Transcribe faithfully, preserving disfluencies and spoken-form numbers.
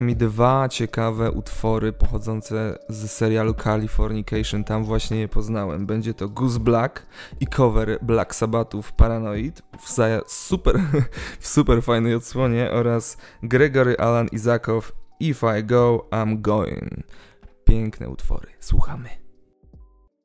mi dwa ciekawe utwory pochodzące z serialu Californication, tam właśnie je poznałem. Będzie to Goose Black i cover Black Sabbathów Paranoid w za- super, w super fajnej odsłonie oraz Gregory Alan Isaacow If I Go, I'm Going. Piękne utwory, słuchamy.